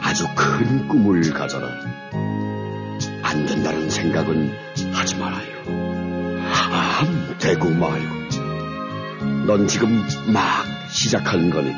아주 큰 꿈을 가져라. 안 된다는 생각은 하지 말아요. 대고 마요. 넌 지금 막 시작하는 거니까.